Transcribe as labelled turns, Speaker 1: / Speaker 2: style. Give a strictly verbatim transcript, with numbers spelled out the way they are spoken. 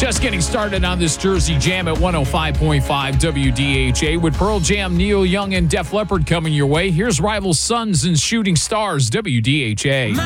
Speaker 1: Just getting started on this Jersey Jam at one oh five point five W D H A with Pearl Jam, Neil Young, and Def Leppard coming your way. Here's Rival Sons and Shooting Stars, W D H A.